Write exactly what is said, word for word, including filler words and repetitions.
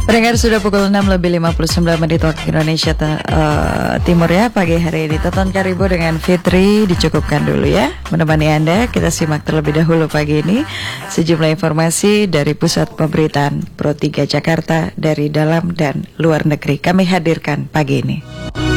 Pendengar, sudah pukul enam lebih lima puluh sembilan menit waktu Indonesia uh, Timur ya. Pagi hari ini Tonton Karibu dengan Fitri dicukupkan dulu ya. Menemani Anda, kita simak terlebih dahulu pagi ini sejumlah informasi dari Pusat Pemberitaan Pro tiga Jakarta dari dalam dan luar negeri. Kami hadirkan pagi ini.